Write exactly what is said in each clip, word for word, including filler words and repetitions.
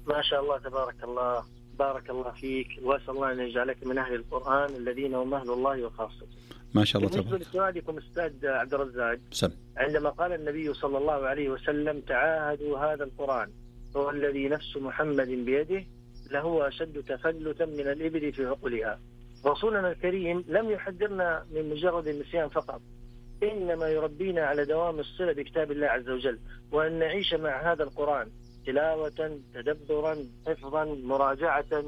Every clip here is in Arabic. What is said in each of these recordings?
ما شاء الله تبارك الله، بارك الله فيك، وأسأل الله أن يجعلك من أهل القرآن الذين هم أهل الله وخاصته. ما شاء الله بالنسبة تبارك. لسؤالكم أستاذ عبد الرزاق، سم. عندما قال النبي صلى الله عليه وسلم تعاهدوا هذا القرآن هو الذي نفس محمد بيده لهو أشد تفلتا من الإبل في عقلها. رسولنا الكريم لم يحذرنا من مجرد النسيان فقط، إنما يربينا على دوام الصلة بكتاب الله عز وجل، وأن نعيش مع هذا القرآن تلاوة، تدبرا، حفظا، مراجعة،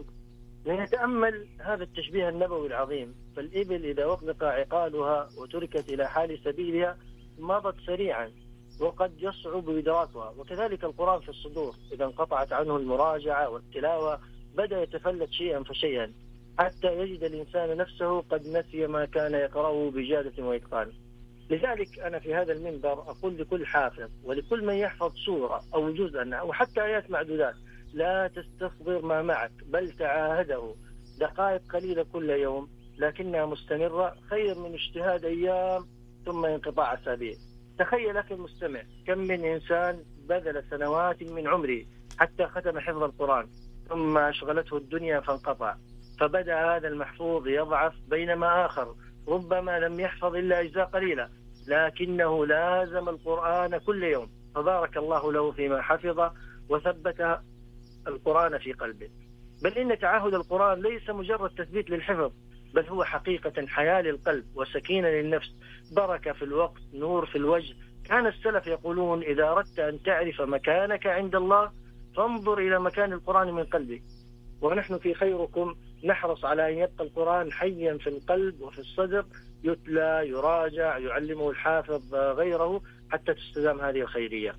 لنتأمل هذا التشبيه النبوي العظيم. فالإبل إذا أطلق عقالها وتركت إلى حال سبيلها مضت سريعا وقد يصعب إدراكها، وكذلك القرآن في الصدور إذا انقطعت عنه المراجعة والتلاوة بدأ يتفلت شيئا فشيئا حتى يجد الإنسان نفسه قد نسي ما كان يقرأه بجادة وإتقان. لذلك أنا في هذا المنبر أقول لكل حافظ ولكل من يحفظ سورة أو جزءا أو حتى آيات معدودات، لا تستصغر ما معك، بل تعاهده. دقائق قليلة كل يوم لكنها مستمرة خير من اجتهاد أيام ثم انقطاع أسابيع. تخيل أخي المستمع كم من إنسان بذل سنوات من عمره حتى ختم حفظ القرآن ثم أشغلته الدنيا فانقطع، فبدأ هذا المحفوظ يضعف، بينما آخر ربما لم يحفظ إلا أجزاء قليلة لكنه لازم القرآن كل يوم، فبارك الله له فيما حفظ وثبت القرآن في قلبه. بل إن تعاهد القرآن ليس مجرد تثبيت للحفظ، بل هو حقيقة حياة للقلب وسكينة للنفس، بركة في الوقت، نور في الوجه. كان السلف يقولون إذا أردت أن تعرف مكانك عند الله فانظر إلى مكان القرآن من قلبك. ونحن في خيركم نحرص على أن يبقى القرآن حيا في القلب وفي الصدر، يتلى، يراجع، يعلمه الحافظ غيره حتى تستدام هذه الخيرية.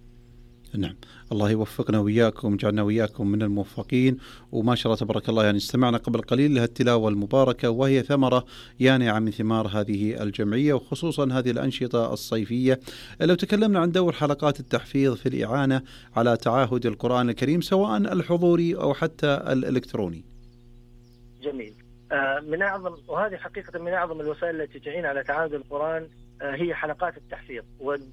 نعم، الله يوفقنا وإياكم، جعلنا وإياكم من الموفقين. وما شاء الله تبارك الله، يعني استمعنا قبل قليل لها التلاوة المباركة، وهي ثمرة يانعة من ثمار هذه الجمعية، وخصوصا هذه الأنشطة الصيفية. لو تكلمنا عن دور حلقات التحفيظ في الإعانة على تعاهد القرآن الكريم سواء الحضوري أو حتى الإلكتروني. جميل. آه من أعظم، وهذه حقيقة من أعظم الوسائل التي تعين على تعاهد القرآن آه هي حلقات التحفيظ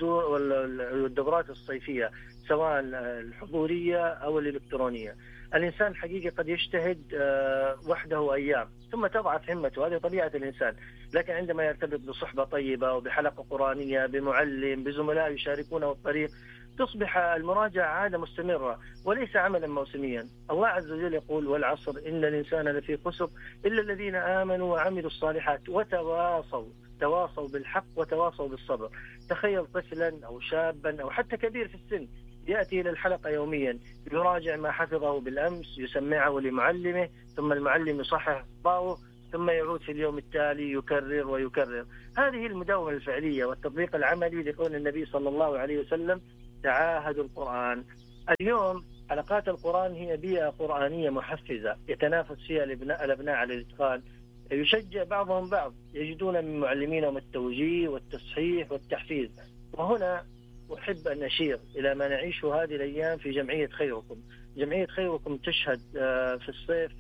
والدورات الصيفية سواء الحضورية أو الإلكترونية. الإنسان حقيقة قد يجتهد وحده أيام ثم تضعف همته، هذه طبيعة الإنسان، لكن عندما يرتبط بصحبة طيبة وبحلقة قرآنية بمعلم بزملاء يشاركونه الطريق تصبح المراجعة عادة مستمرة وليس عملا موسميا. الله عز وجل يقول والعصر إن الإنسان لفي خسر إلا الذين آمنوا وعملوا الصالحات وتواصوا تواصوا بالحق وتواصوا بالصبر. تخيل طفلا أو شابا أو حتى كبير في السن يأتي إلى الحلقة يوميا يراجع ما حفظه بالأمس، يسمعه لمعلمه، ثم المعلم يصحح أخطاءه، ثم يعود في اليوم التالي يكرر ويكرر. هذه المداومة الفعلية والتطبيق العملي لقول النبي صلى الله عليه وسلم تعاهدوا القرآن. اليوم حلقات القرآن هي بيئة قرآنية محفزة يتنافس فيها الأبناء الأبناء على الإتقان، يشجع بعضهم بعض، يجدون من معلمينهم التوجيه والتصحيح والتحفيز. وهنا أحب أن أشير إلى ما نعيشه هذه الأيام في جمعية خيركم. جمعية خيركم تشهد في الصيف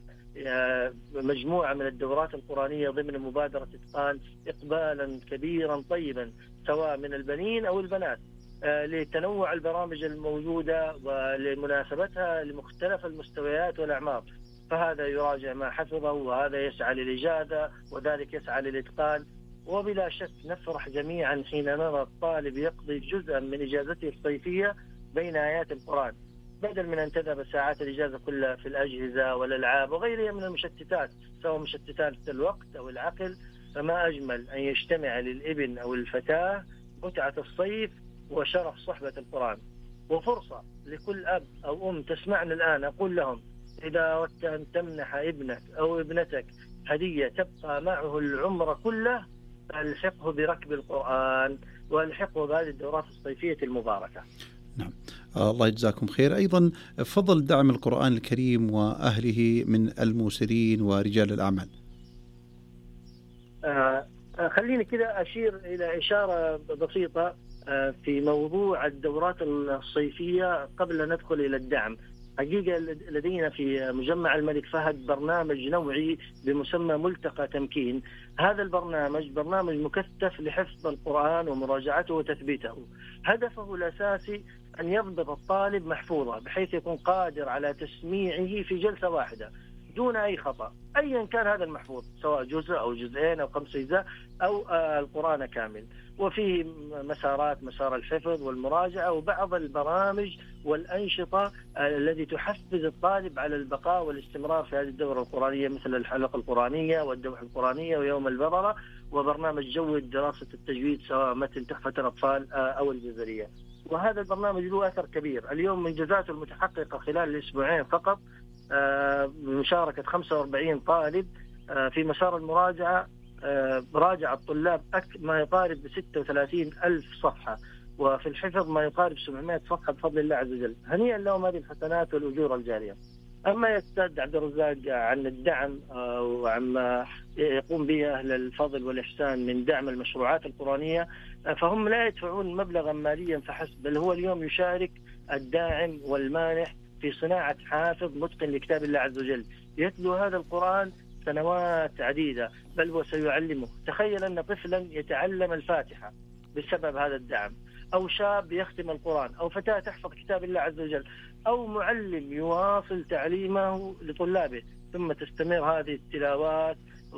مجموعة من الدورات القرآنية ضمن مبادرة إتقان إقبالا كبيرا طيبا سواء من البنين أو البنات، لتنوع البرامج الموجودة ولمناسبتها لمختلف المستويات والأعمار. فهذا يراجع ما حفظه وهذا يسعى للإجادة وذلك يسعى للإتقان. وبلا شك نفرح جميعا حين نرى الطالب يقضي جزءا من إجازته الصيفية بين آيات القرآن بدل من أن تذهب ساعات الإجازة كلها في الأجهزة والألعاب وغيرها من المشتتات سواء مشتتات الوقت أو العقل. فما أجمل أن يجتمع للابن أو الفتاة متعة الصيف وشرف صحبة القرآن. وفرصة لكل أب أو أم تسمعنا الآن أقول لهم إذا أردت أن تمنح ابنك أو ابنتك هدية تبقى معه العمر كله فالحقه بركب القرآن والحقه بهذه الدورات الصيفية المباركة. نعم، الله يجزاكم خير. أيضا فضل دعم القرآن الكريم وأهله من الموسرين ورجال الأعمال. آه خليني كده أشير إلى إشارة بسيطة آه في موضوع الدورات الصيفية قبل أن ندخل إلى الدعم. حقيقة لدينا في مجمع الملك فهد برنامج نوعي بمسمى ملتقى تمكين. هذا البرنامج برنامج مكثف لحفظ القرآن ومراجعته وتثبيته. هدفه الأساسي أن يضبط الطالب محفوظة بحيث يكون قادر على تسميعه في جلسة واحدة دون أي خطأ، أيا كان هذا المحفوظ، سواء جزء أو جزئين أو خمس أجزاء أو القرآن كامل. وفيه مسارات، مسار الحفظ والمراجعة وبعض البرامج والأنشطة التي تحفز الطالب على البقاء والاستمرار في هذه الدورة القرآنية، مثل الحلقة القرآنية والدوحة القرآنية ويوم البقرة وبرنامج جود دراسة التجويد سواء متن تحفة الأطفال أو الجزرية. وهذا البرنامج له أثر كبير. اليوم منجزاته المتحققة خلال الأسبوعين فقط بمشاركة خمسة وأربعين طالب في مسار المراجعة، راجع الطلاب ما يقارب ب ستة وثلاثين ألف صفحة، وفي الحفظ ما يقارب سبعمائة صفحة بفضل الله عز وجل. هنيئا لهم هذه الحسنات والأجور الجارية. أما يستاذ عبد الرزاق عن الدعم وعما يقوم به أهل الفضل والإحسان من دعم المشروعات القرآنية، فهم لا يدفعون مبلغا ماليا فحسب، بل هو اليوم يشارك الداعم والمانح في صناعة حافظ متقن لكتاب الله عز وجل يتلو هذا القرآن سنوات عديدة، بل هو سيعلمه. تخيل أن طفلا يتعلم الفاتحة بسبب هذا الدعم، أو شاب يختم القرآن، أو فتاة تحفظ كتاب الله عز وجل، أو معلم يواصل تعليمه لطلابه، ثم تستمر هذه التلاوات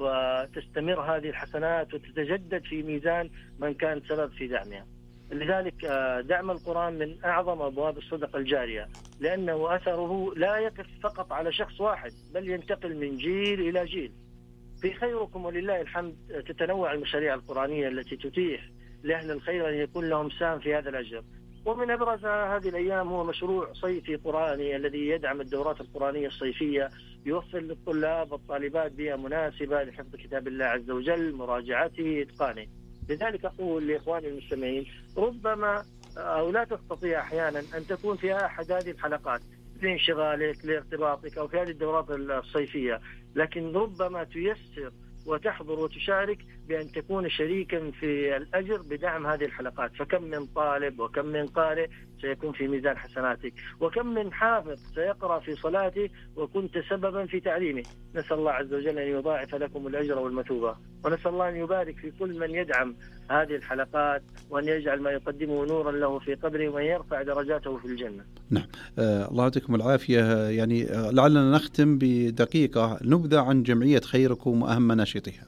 وتستمر هذه الحسنات وتتجدد في ميزان من كان سبب في دعمها. لذلك دعم القرآن من أعظم أبواب الصدقة الجارية، لأنه أثره لا يقف فقط على شخص واحد بل ينتقل من جيل إلى جيل. في خيركم ولله الحمد تتنوع المشاريع القرآنية التي تتيح لأهل الخير أن يكون لهم سهم في هذا الأجر، ومن أبرز هذه الأيام هو مشروع صيفي قرآني الذي يدعم الدورات القرآنية الصيفية، يوفر للطلاب والطالبات بيئة مناسبة لحفظ كتاب الله عز وجل، مراجعته، إتقانه. لذلك أقول لإخواني المستمعين، ربما أو لا تستطيع أحيانا أن تكون في أحد هذه الحلقات لانشغالك لارتباطك أو في هذه الدورات الصيفية، لكن ربما تيسر وتحضر وتشارك بأن تكون شريكا في الأجر بدعم هذه الحلقات. فكم من طالب وكم من قارئ سيكون في ميزان حسناتك، وكم من حافظ سيقرأ في صلاته وكنت سببا في تعليمه. نسأل الله عز وجل أن يضاعف لكم الأجر والمثوبة، ونسأل الله أن يبارك في كل من يدعم هذه الحلقات، وأن يجعل ما يقدمه نورا له في قبره وأن يرفع درجاته في الجنة. نعم. آه الله يعطيكم العافية. يعني آه لعلنا نختم بدقيقة نبذة عن جمعية خيركم وأهم مناشطها.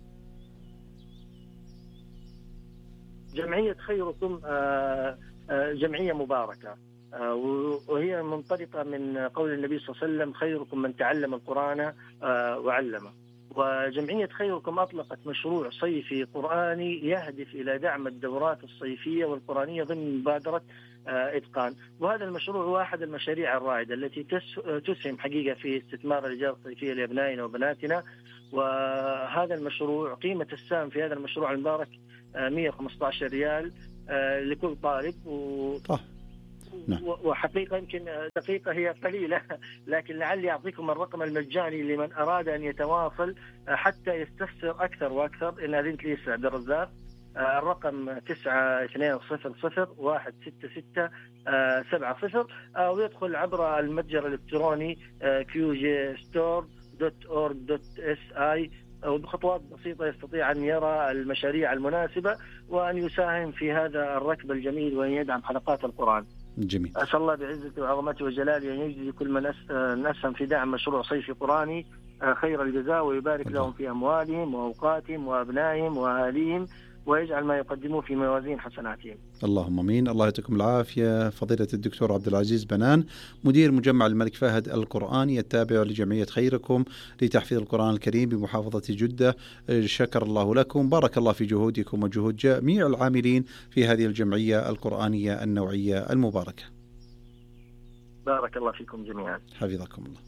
جمعية خيركم آه آه جمعية مباركة، آه وهي منطلقة من قول النبي صلى الله عليه وسلم: خيركم من تعلم القرآن آه وعلمه. وجمعية خيركم أطلقت مشروع صيفي قرآني يهدف إلى دعم الدورات الصيفية والقرآنية ضمن مبادرة آه إتقان. وهذا المشروع هو أحد المشاريع الرائدة التي تسهم حقيقة في استثمار الإجازة الصيفية لأبنائنا وبناتنا. وهذا المشروع قيمة السهم في هذا المشروع المبارك مئة وخمسة عشر ريال لكل طالب. و... نعم. وحقيقة يمكن دقيقة هي قليلة، لكن لعلي أعطيكم الرقم المجاني لمن أراد أن يتواصل حتى يستفسر أكثر وأكثر. إن أذنت لي عبد الرزاق، الرقم تسعة اثنين صفر صفر واحد ستة ستة سبعة صفر، أو يدخل عبر المتجر الإلكتروني كيو جي ستور دوت أورج دوت إس آي، وبخطوات بسيطة يستطيع أن يرى المشاريع المناسبة وأن يساهم في هذا الركب الجميل وأن يدعم حلقات القرآن. جميل. أسأل الله بعزته وعظمته وجلاله أن يجزي كل من أسهم في دعم مشروع صيفي قرآني خير الجزاء، ويبارك الله. لهم في أموالهم وأوقاتهم وأبنائهم وأهاليهم، ويجعل ما يقدموه في موازين حسناتهم. اللهم امين. الله يعطيكم العافيه. فضيله الدكتور عبد العزيز بنان، مدير مجمع الملك فهد القرآني التابع لجمعيه خيركم لتحفيظ القرآن الكريم بمحافظه جده، شكر الله لكم. بارك الله في جهودكم وجهود جميع العاملين في هذه الجمعيه القرآنيه النوعيه المباركه. بارك الله فيكم جميعا. حفظكم الله.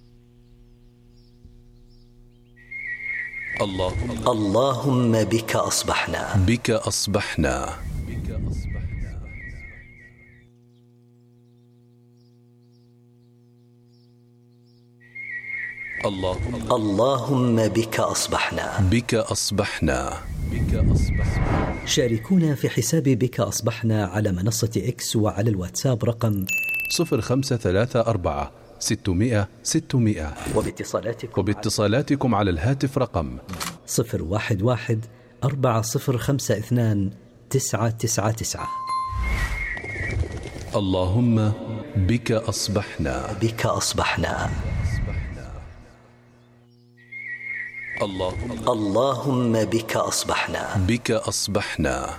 الله اللهم بك أصبحنا بك أصبحنا الله اللهم بك أصبحنا بك أصبحنا بك أصبحنا. شاركونا في حساب بك أصبحنا على منصة إكس وعلى الواتساب رقم صفر خمسة ثلاثة أربعة ستمائة ستمائة، وباتصالاتكم, وباتصالاتكم على الهاتف رقم صفر واحد واحد أربعة صفر خمسة اثنان تسعة تسعة تسعة. اللهم بك أصبحنا بك أصبحنا اللهم اللهم بك أصبحنا بك أصبحنا.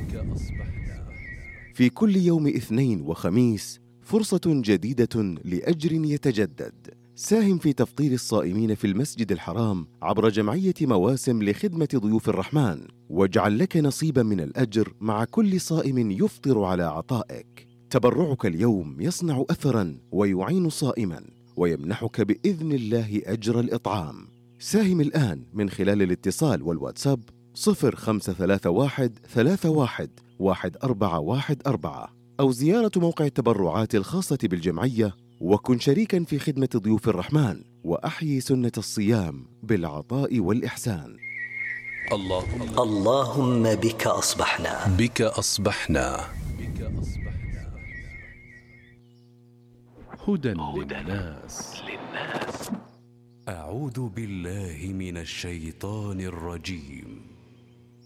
في كل يوم اثنين وخميس فرصة جديدة لأجر يتجدد. ساهم في تفطير الصائمين في المسجد الحرام عبر جمعية مواسم لخدمة ضيوف الرحمن، واجعل لك نصيبا من الأجر مع كل صائم يفطر على عطائك. تبرعك اليوم يصنع أثرا ويعين صائما ويمنحك بإذن الله أجر الإطعام. ساهم الآن من خلال الاتصال والواتساب صفر خمسة ثلاثة واحد ثلاثة واحد واحد أربعة واحد أربعة أو زيارة موقع التبرعات الخاصة بالجمعية، وكن شريكا في خدمة ضيوف الرحمن وأحيي سنة الصيام بالعطاء والإحسان. اللهم اللهم بك أصبحنا بك أصبحنا. هدى للناس. أعوذ بالله من الشيطان الرجيم.